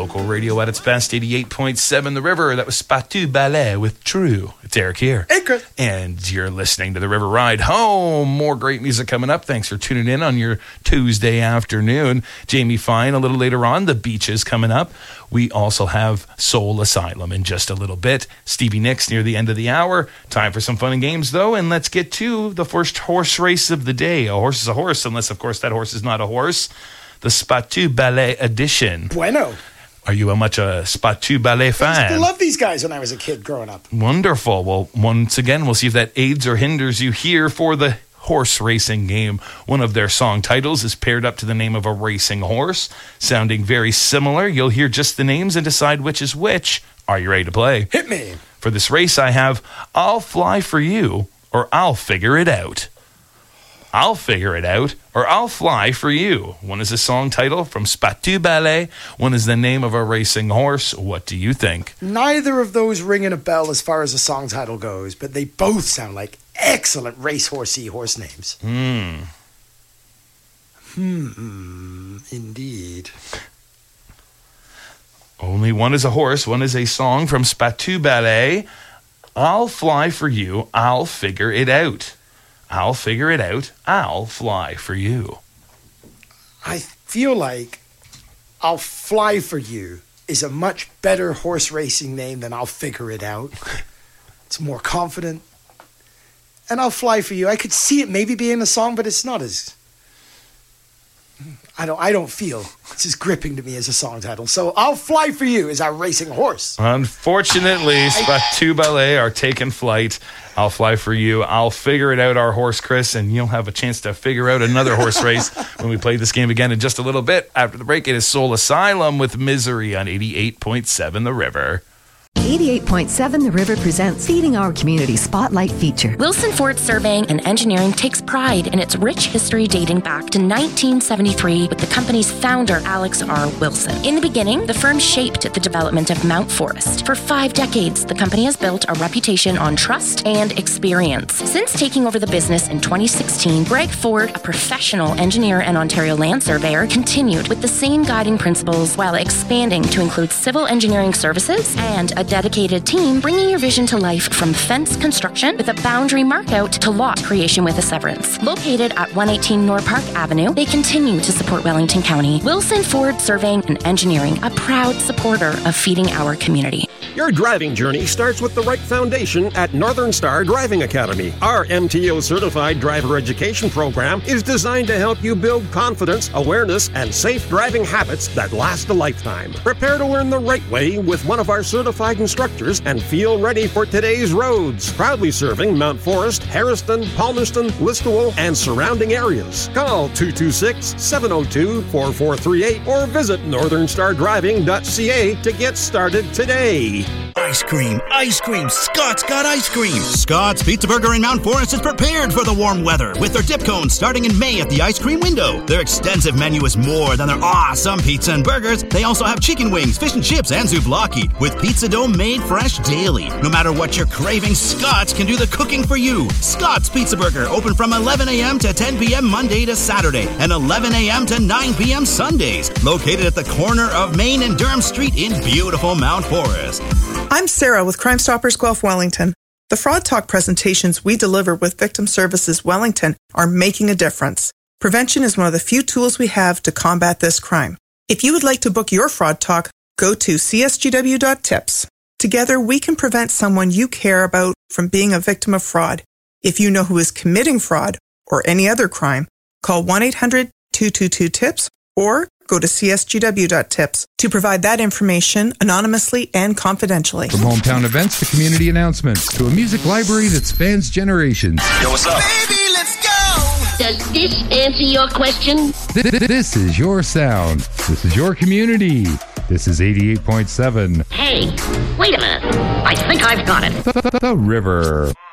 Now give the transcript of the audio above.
local radio at its best, 88.7 The River. That was Spatu Ballet with True. It's Eric here. Hey, Chris. And you're listening to The River Ride Home. More great music coming up. Thanks for tuning in on your Tuesday afternoon. Jamie Fine a little later on. The Beaches coming up. We also have Soul Asylum in just a little bit. Stevie Nicks near the end of the hour. Time for some fun and games, though, and let's get to the first horse race of the day. A horse is a horse, unless, of course, that horse is not a horse. The Spatu Ballet edition. Bueno. Are you much a Spatu Ballet fan? I loved these guys when I was a kid growing up. Wonderful. Well, once again, we'll see if that aids or hinders you here for the horse racing game. One of their song titles is paired up to the name of a racing horse, sounding very similar. You'll hear just the names and decide which is which. Are you ready to play? Hit me. For this race, I have I'll Fly For You or I'll Figure It Out. I'll Figure It Out or I'll Fly For You. One is a song title from Spatu Ballet. One is the name of a racing horse. What do you think? Neither of those ringing a bell as far as the song title goes, but they both sound like excellent racehorsey horse names. Indeed. Only one is a horse, one is a song from Spatu Ballet. I'll fly for you, I'll figure it out. I'll figure it out, I'll fly for you. I feel like I'll Fly For You is a much better horse racing name than I'll Figure It Out. It's more confident. And I'll Fly For You. I could see it maybe being a song, but it's not as... I don't feel it's as gripping to me as a song title. So I'll Fly For You is our racing horse. Unfortunately, Spatu Ballet are taking flight. I'll Fly For You. I'll Figure It Out, our horse, Chris, and you'll have a chance to figure out another horse race when we play this game again in just a little bit. After the break, it is Soul Asylum with Misery on 88.7 The River. 88.7 The River presents Feeding Our Community Spotlight feature. Wilson Ford Surveying and Engineering takes pride in its rich history dating back to 1973 with the company's founder, Alex R. Wilson. In the beginning, the firm shaped the development of Mount Forest. For 5 decades, the company has built a reputation on trust and experience. Since taking over the business in 2016, Greg Ford, a professional engineer and Ontario land surveyor, continued with the same guiding principles while expanding to include civil engineering services and a dedicated team bringing your vision to life from fence construction with a boundary markout to lot creation with a severance. Located at 118 North Park Avenue, they continue to support Wellington County. Wilson Ford Surveying and Engineering, a proud supporter of feeding our community. Your driving journey starts with the right foundation at Northern Star Driving Academy. Our MTO certified driver education program is designed to help you build confidence, awareness, and safe driving habits that last a lifetime. Prepare to learn the right way with one of our certified instructors and feel ready for today's roads. Proudly serving Mount Forest, Harriston, Palmerston, Listowel, and surrounding areas. Call 226-702-4438 or visit northernstardriving.ca to get started today. Ice cream, ice cream, Scott's got ice cream. Scott's Pizza Burger in Mount Forest is prepared for the warm weather with their dip cones starting in May at the ice cream window. Their extensive menu is more than their awesome pizza and burgers. They also have chicken wings, fish and chips, and souvlaki with pizza dough made fresh daily. No matter what you're craving, Scott's can do the cooking for you. Scott's Pizza Burger open from 11 a.m. to 10 p.m. Monday to Saturday and 11 a.m. to 9 p.m. Sundays. Located at the corner of Main and Durham Street in beautiful Mount Forest. I'm Sarah with Crime Stoppers Guelph Wellington. The Fraud Talk presentations we deliver with Victim Services Wellington are making a difference. Prevention is one of the few tools we have to combat this crime. If you would like to book your Fraud Talk, go to csgw.tips. Together, we can prevent someone you care about from being a victim of fraud. If you know who is committing fraud or any other crime, call 1-800-222-TIPS or go to csgw.tips to provide that information anonymously and confidentially. From hometown events to community announcements to a music library that spans generations. Yo, what's up? Baby, let's go! Does this answer your question? This is your sound. This is your community. This is 88.7. Hey, wait a minute. I think I've got it. The River.